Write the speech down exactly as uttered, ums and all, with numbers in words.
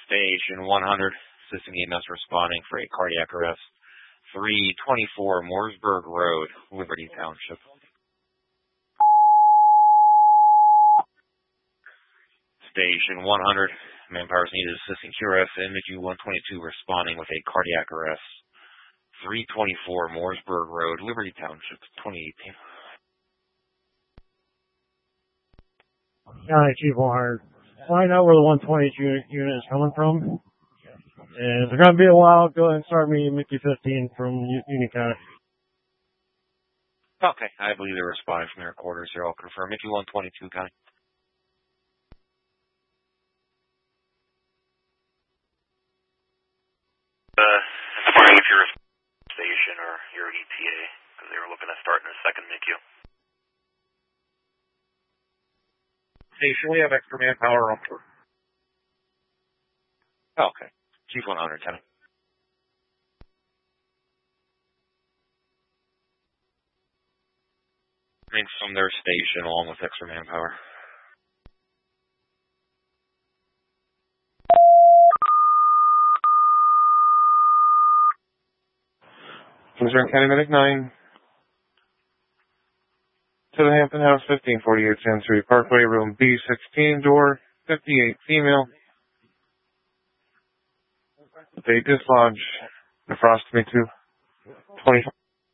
Station one hundred, assisting E M S responding for a cardiac arrest. three twenty-four Mooresburg Road, Liberty Township. Station one hundred, manpower is needed assisting Q R S M Q one twenty-two responding with a cardiac arrest. three twenty-four Mooresburg Road, Liberty Township, twenty eighteen. County Chief one hundred. Find out where the one twenty-two unit, unit is coming from. And if it's going to be a while, go ahead and start me Mickey fifteen from Union County. Okay, I believe they're responding from their quarters here. I'll confirm. Mickey one twenty-two, County. Uh, inquiring if you're a station or your E T A, because they were looking at starting a second M I C U. Station, we have extra manpower on board. Okay. Chief one hundred, County. I mean, from their station along with extra manpower. Missouri County Medic nine. To the Hampton House, fifteen forty-eight Century Parkway, room B sixteen, door fifty-eight, female. They dislodge nephrostomy to twenty.